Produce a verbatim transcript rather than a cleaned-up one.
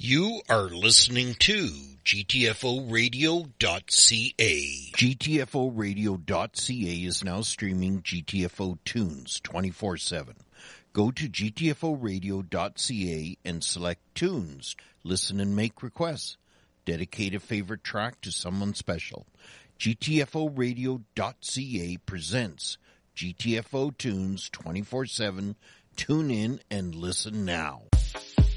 You are listening to G T F O radio dot C A. G T F O radio dot C A is now streaming G T F O tunes twenty-four seven. Go to G T F O radio dot C A and select tunes. Listen and make requests. Dedicate a favorite track to someone special. G T F O radio dot C A presents G T F O tunes twenty-four seven. Tune in and listen now.